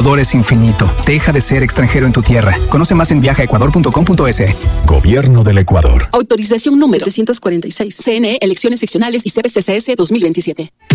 sudor es infinito. Deja de ser extranjero en tu tierra. Conoce más en viajaecuador.com.es. Gobierno del Ecuador. Autorización número 746. CNE, Elecciones Seccionales y CBCCS 2027.